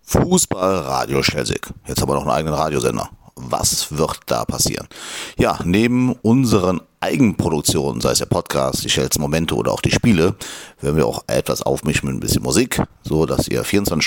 Fußballradio Schelsig. Jetzt haben wir noch einen eigenen Radiosender. Was wird da passieren? Ja, neben unseren Eigenproduktionen, sei es der Podcast, die Schels Momente oder auch die Spiele, werden wir auch etwas aufmischen mit ein bisschen Musik, so dass ihr 24